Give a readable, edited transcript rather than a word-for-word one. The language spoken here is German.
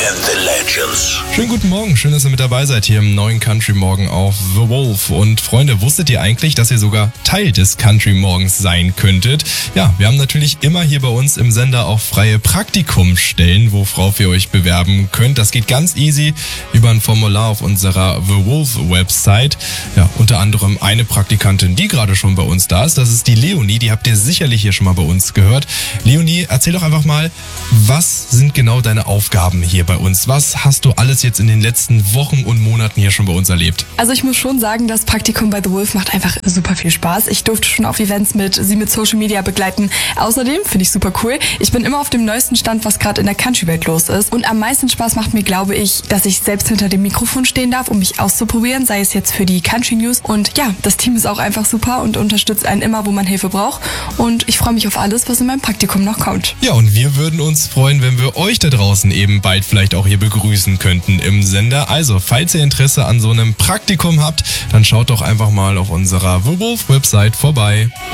and the Legends. Schönen guten Morgen, schön, dass ihr mit dabei seid hier im neuen Country Morgen auf The Wolf. Und Freunde, wusstet ihr eigentlich, dass ihr sogar Teil des Country Morgens sein könntet? Ja, wir haben natürlich immer hier bei uns im Sender auch freie Praktikumsstellen, worauf ihr euch bewerben könnt. Das geht ganz easy über ein Formular auf unserer The Wolf Website. Ja, unter anderem eine Praktikantin, die gerade schon bei uns da ist. Das ist die Leonie, die habt ihr sicherlich hier schon mal bei uns gehört. Leonie, erzähl doch einfach mal, was sind genau deine Aufgaben hier bei uns? Was hast du alles jetzt in den letzten Wochen und Monaten hier schon bei uns erlebt? Also ich muss schon sagen, das Praktikum bei The Wolf macht einfach super viel Spaß. Ich durfte schon auf Events mit Social Media begleiten. Außerdem finde ich super cool. Ich bin immer auf dem neuesten Stand, was gerade in der Country-Welt los ist. Und am meisten Spaß macht mir, glaube ich, dass ich selbst hinter dem Mikrofon stehen darf, um mich auszuprobieren, sei es jetzt für die Country News. Und ja, das Team ist auch einfach super und unterstützt einen immer, wo man Hilfe braucht. Und ich freue mich auf alles, was in meinem Praktikum noch kommt. Ja, und wir würden uns freuen, wenn wir euch da draußen eben bald vielleicht auch hier begrüßen könnten im Sender. Also, falls ihr Interesse an so einem Praktikum habt, dann schaut doch einfach mal auf unserer The Wolf Website vorbei.